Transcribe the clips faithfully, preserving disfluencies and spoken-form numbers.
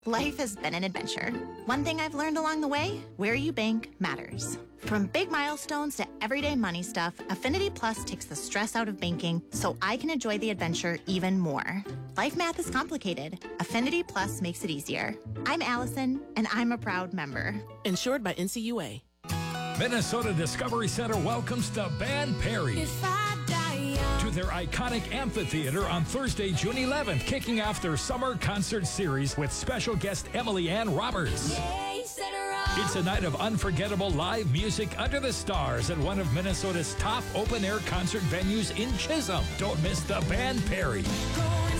Life has been an adventure. One thing I've learned along the way, where you bank matters. From big milestones to everyday money stuff, Affinity Plus takes the stress out of banking so I can enjoy the adventure even more. Life math is complicated. Affinity Plus makes it easier. I'm Allison, and I'm a proud member. Insured by N C U A. Minnesota Discovery Center welcomes the band Perry If I die young. to their iconic amphitheater on Thursday, June eleventh, kicking off their summer concert series with special guest Emily Ann Roberts. Yeah, you said it wrong. It's a night of unforgettable live music under the stars at one of Minnesota's top open-air concert venues in Chisholm. Don't miss the band Perry. Going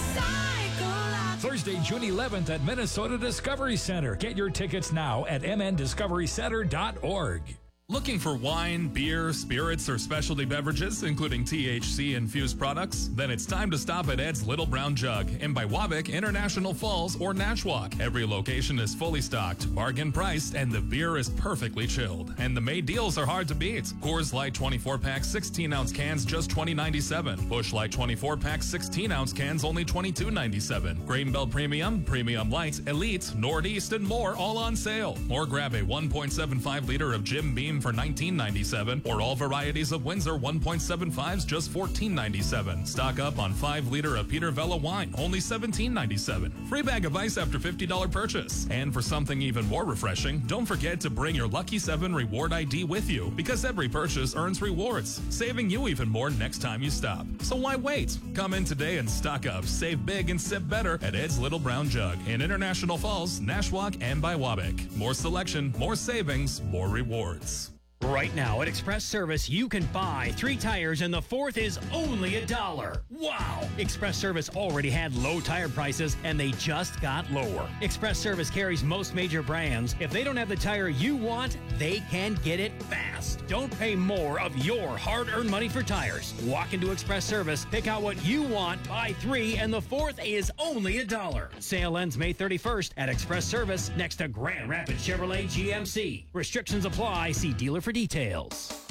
psycho. Thursday, June eleventh at Minnesota Discovery Center. Get your tickets now at m n discovery center dot org. Looking for wine, beer, spirits, or specialty beverages, including T H C-infused products? Then it's time to stop at Ed's Little Brown Jug in Biwabik, International Falls, or Nashwauk. Every location is fully stocked, bargain priced, and the beer is perfectly chilled. And the May deals are hard to beat. Coors Light twenty-four pack sixteen ounce cans just twenty ninety-seven. Busch Light twenty-four pack sixteen ounce cans only twenty-two ninety-seven. Grain Belt Premium, Premium Light, Elite, Northeast, and more all on sale. Or grab a one point seven five liter of Jim Beam for nineteen ninety-seven, or all varieties of Windsor one point seven fives just fourteen ninety-seven. Stock up on five liter of Peter Vella wine, only seventeen ninety-seven. Free bag of ice after fifty dollars purchase. And for something even more refreshing, don't forget to bring your Lucky seven reward I D with you, because every purchase earns rewards, saving you even more next time you stop. So why wait? Come in today and stock up, save big, and sip better at Ed's Little Brown Jug in International Falls, Nashwauk, and Biwabik. More selection, more savings, more rewards. Right now at Express Service, you can buy three tires and the fourth is only a dollar. Wow! Express Service already had low tire prices and they just got lower. Express Service carries most major brands. If they don't have the tire you want, they can get it fast. Don't pay more of your hard-earned money for tires. Walk into Express Service, pick out what you want, buy three, and the fourth is only a dollar. Sale ends May thirty-first at Express Service next to Grand Rapids Chevrolet G M C. Restrictions apply. See dealer for details.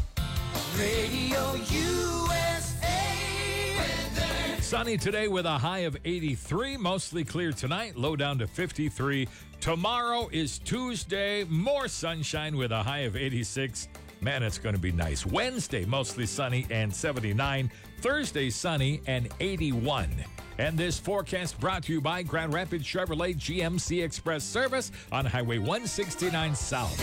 Radio U S A weather. Sunny today with a high of eighty-three. Mostly clear tonight. Low down to fifty-three. Tomorrow is Tuesday. More sunshine with a high of eighty-six. Man, it's going to be nice. Wednesday, mostly sunny and seventy-nine. Thursday, sunny and eighty-one. And this forecast brought to you by Grand Rapids Chevrolet G M C Express Service on Highway one sixty-nine South.